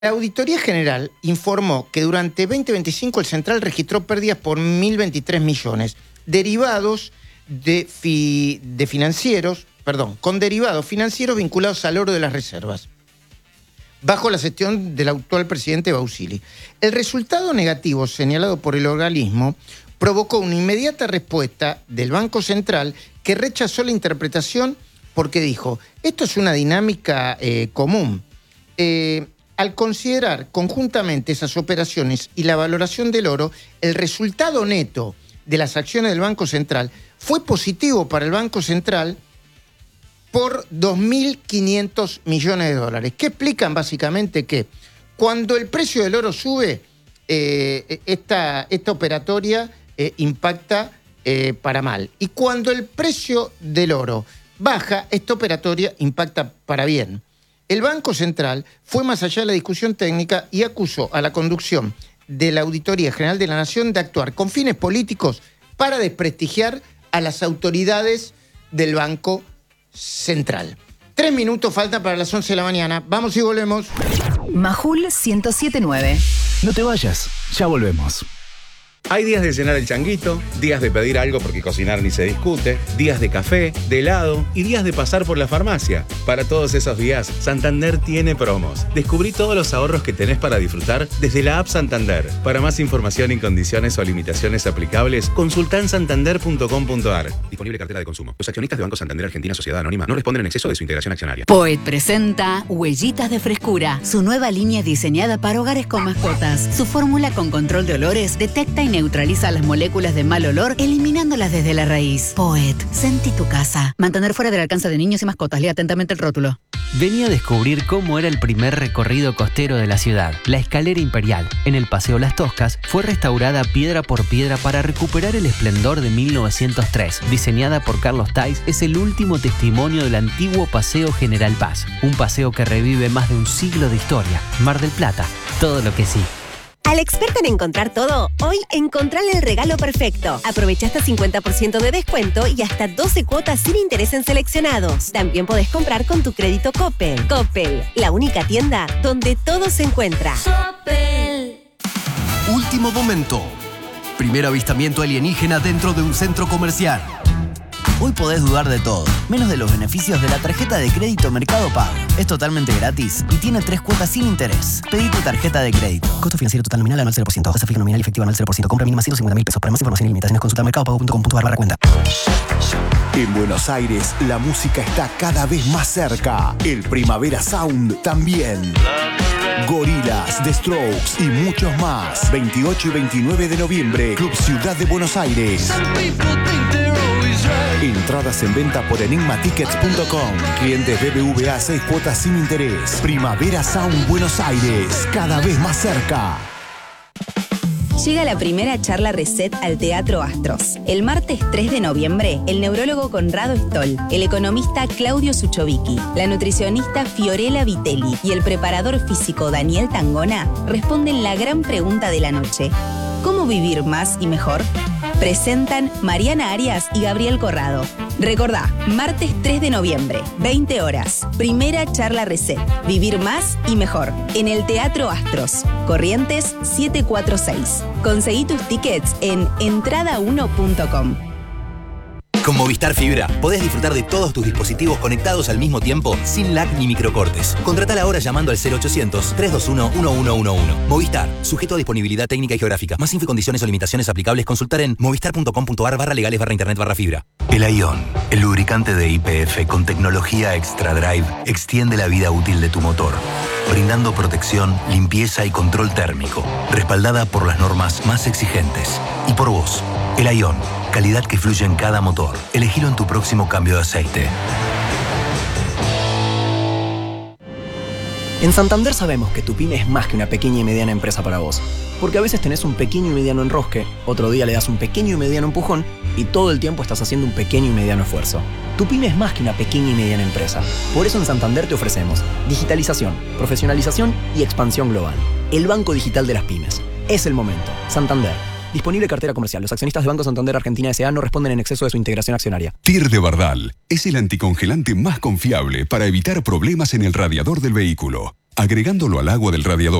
La Auditoría General informó que durante 2025 el Central registró pérdidas por 1.023 millones, derivados con derivados financieros vinculados al oro de las reservas, bajo la gestión del actual presidente Bausili. El resultado negativo señalado por el organismo provocó una inmediata respuesta del Banco Central, que rechazó la interpretación porque dijo: esto es una dinámica común. Al considerar conjuntamente esas operaciones y la valoración del oro, el resultado neto de las acciones del Banco Central fue positivo para el Banco Central por 2.500 millones de dólares, que explican básicamente que cuando el precio del oro sube, esta operatoria impacta para mal. Y cuando el precio del oro baja, esta operatoria impacta para bien. El Banco Central fue más allá de la discusión técnica y acusó a la conducción de la Auditoría General de la Nación de actuar con fines políticos para desprestigiar a las autoridades del Banco Central. 3 minutos faltan para las 11 de la mañana. Vamos y volvemos. Majul 107.9. No te vayas, ya volvemos. Hay días de llenar el changuito, días de pedir algo porque cocinar ni se discute, días de café, de helado y días de pasar por la farmacia. Para todos esos días, Santander tiene promos. Descubrí todos los ahorros que tenés para disfrutar desde la app Santander. Para más información y condiciones o limitaciones aplicables, consultá en santander.com.ar. Disponible cartera de consumo. Los accionistas de Banco Santander Argentina Sociedad Anónima no responden en exceso de su integración accionaria. Poet presenta Huellitas de Frescura, su nueva línea diseñada para hogares con mascotas. Su fórmula con control de olores detecta y neutraliza las moléculas de mal olor, eliminándolas desde la raíz. Poet, sentí tu casa. Mantener fuera del alcance de niños y mascotas. Lea atentamente el rótulo. Venía a descubrir cómo era el primer recorrido costero de la ciudad. La escalera imperial, en el Paseo Las Toscas, fue restaurada piedra por piedra para recuperar el esplendor de 1903. Diseñada por Carlos Tais, es el último testimonio del antiguo Paseo General Paz. Un paseo que revive más de un siglo de historia. Mar del Plata, todo lo que sí. Al experto en encontrar todo, hoy encontrale el regalo perfecto. Aprovecha hasta 50% de descuento y hasta 12 cuotas sin interés en seleccionados. También podés comprar con tu crédito Coppel. Coppel, la única tienda donde todo se encuentra. Coppel. Último momento. Primer avistamiento alienígena dentro de un centro comercial. Hoy podés dudar de todo, menos de los beneficios de la tarjeta de crédito Mercado Pago. Es totalmente gratis y tiene 3 cuotas sin interés. Pedí tu tarjeta de crédito. Costo financiero total nominal anual 0%. Tasa fija nominal y efectiva anual 0%. Compra mínima 150.000 pesos. Para más información y limitaciones consulta mercadopago.com.ar/cuenta. En Buenos Aires, la música está cada vez más cerca. El Primavera Sound también. Gorillaz, The Strokes y muchos más. 28 y 29 de noviembre, Club Ciudad de Buenos Aires. Entradas en venta por enigmatickets.com. Clientes BBVA 6 cuotas sin interés. Primavera Sound Buenos Aires, cada vez más cerca. Llega la primera charla Reset al Teatro Astros. El martes 3 de noviembre, el neurólogo Conrado Stoll, el economista Claudio Suchovicki, la nutricionista Fiorella Vitelli y el preparador físico Daniel Tangona responden la gran pregunta de la noche: ¿cómo vivir más y mejor? Presentan Mariana Arias y Gabriel Corrado. Recordá, martes 3 de noviembre, 20 horas. Primera charla Reset. Vivir más y mejor. En el Teatro Astros. Corrientes 746. Conseguí tus tickets en entrada1.com. Con Movistar Fibra podés disfrutar de todos tus dispositivos conectados al mismo tiempo sin lag ni microcortes. Contratala ahora llamando al 0800-321-1111. Movistar, sujeto a disponibilidad técnica y geográfica. Más info y condiciones o limitaciones aplicables, consultar en movistar.com.ar/legales/internet/fibra. El Ion, el lubricante de YPF con tecnología Extra Drive, extiende la vida útil de tu motor, brindando protección, limpieza y control térmico, respaldada por las normas más exigentes. Y por vos, el Ion, calidad que fluye en cada motor. Elegilo en tu próximo cambio de aceite. En Santander sabemos que tu pyme es más que una pequeña y mediana empresa para vos. Porque a veces tenés un pequeño y mediano enrosque, otro día le das un pequeño y mediano empujón y todo el tiempo estás haciendo un pequeño y mediano esfuerzo. Tu pyme es más que una pequeña y mediana empresa. Por eso en Santander te ofrecemos digitalización, profesionalización y expansión global. El banco digital de las pymes. Es el momento. Santander. Disponible cartera comercial. Los accionistas de Banco Santander Argentina S.A. no responden en exceso de su integración accionaria. TIR de Bardal es el anticongelante más confiable para evitar problemas en el radiador del vehículo. Agregándolo al agua del radiador